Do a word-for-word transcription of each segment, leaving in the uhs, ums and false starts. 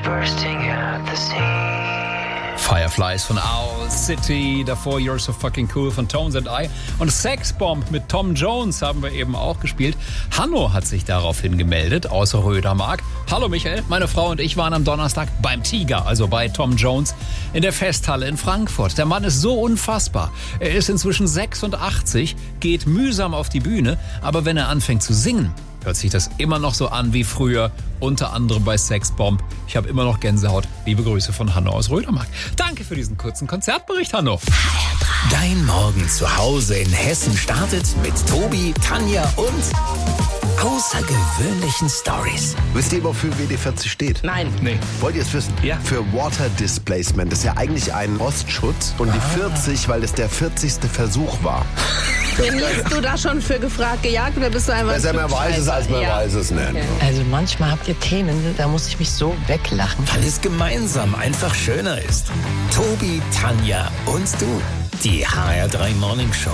bursting at the seams. Fireflies von Owl City, davor You're So Fucking Cool von Tones and I und Sex Bomb mit Tom Jones haben wir eben auch gespielt. Hanno hat sich daraufhin gemeldet aus Rödermark. Hallo Michael, meine Frau und ich waren am Donnerstag beim Tiger, also bei Tom Jones, in der Festhalle in Frankfurt. Der Mann ist so unfassbar. Er ist inzwischen sechsundachtzig, geht mühsam auf die Bühne, aber wenn er anfängt zu singen, hört sich das immer noch so an wie früher, unter anderem bei Sexbomb. Ich habe immer noch Gänsehaut. Liebe Grüße von Hanno aus Rödermark. Danke für diesen kurzen Konzertbericht, Hanno. Dein Morgen zu Hause in Hessen startet mit Tobi, Tanja und außergewöhnlichen Stories. Wisst ihr, wofür W D vierzig steht? Nein. Nee. Wollt ihr es wissen? Ja. Für Water Displacement. Das ist ja eigentlich ein Rostschutz. Und die vierzig, weil es der vierzigste Versuch war. Trainierst du da schon für gefragt, gejagt oder bist du einfach Besser man weiß es, als man ja. weiß es nicht. Okay. Also manchmal habt ihr Themen, da muss ich mich so weglachen. Weil es gemeinsam einfach schöner ist. Tobi, Tanja und du. Die H R drei Morning Show.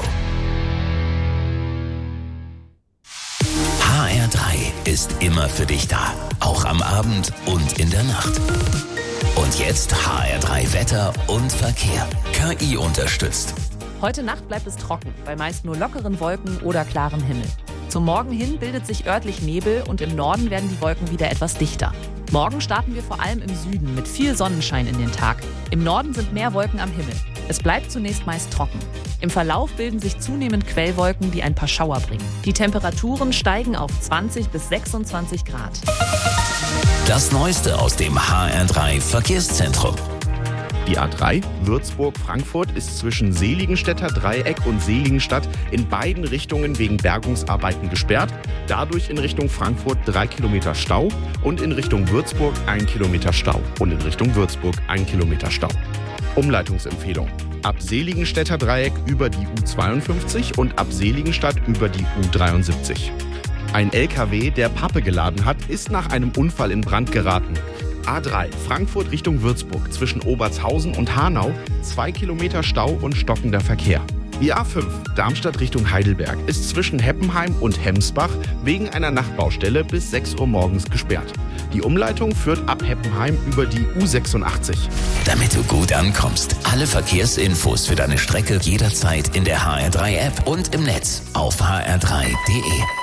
H R drei ist immer für dich da. Auch am Abend und in der Nacht. Und jetzt H R drei Wetter und Verkehr. K I unterstützt. Heute Nacht bleibt es trocken, bei meist nur lockeren Wolken oder klarem Himmel. Zum Morgen hin bildet sich örtlich Nebel und im Norden werden die Wolken wieder etwas dichter. Morgen starten wir vor allem im Süden mit viel Sonnenschein in den Tag. Im Norden sind mehr Wolken am Himmel. Es bleibt zunächst meist trocken. Im Verlauf bilden sich zunehmend Quellwolken, die ein paar Schauer bringen. Die Temperaturen steigen auf zwanzig bis sechsundzwanzig Grad. Das Neueste aus dem H R drei Verkehrszentrum. Die A drei Würzburg-Frankfurt ist zwischen Seligenstädter Dreieck und Seligenstadt in beiden Richtungen wegen Bergungsarbeiten gesperrt. Dadurch in Richtung Frankfurt drei Kilometer Stau und in Richtung Würzburg ein Kilometer Stau und in Richtung Würzburg ein Kilometer Stau. Umleitungsempfehlung. Ab Seligenstädter Dreieck über die U zweiundfünfzig und ab Seligenstadt über die U dreiundsiebzig. Ein L K W, der Pappe geladen hat, ist nach einem Unfall in Brand geraten. A drei Frankfurt Richtung Würzburg zwischen Obertshausen und Hanau, zwei Kilometer Stau und stockender Verkehr. Die A fünf Darmstadt Richtung Heidelberg ist zwischen Heppenheim und Hemsbach wegen einer Nachtbaustelle bis sechs Uhr morgens gesperrt. Die Umleitung führt ab Heppenheim über die U sechsundachtzig. Damit du gut ankommst, alle Verkehrsinfos für deine Strecke jederzeit in der H R drei App und im Netz auf h r drei punkt d e.